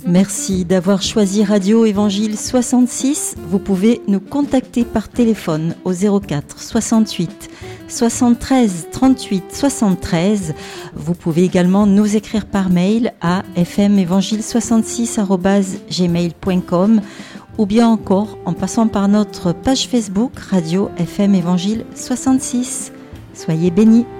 Merci d'avoir choisi Radio Évangile 66. Vous pouvez nous contacter par téléphone au 04 68 73 38 73. Vous pouvez également nous écrire par mail à fmevangile66@gmail.com ou bien encore en passant par notre page Facebook Radio FM Évangile 66. Soyez bénis.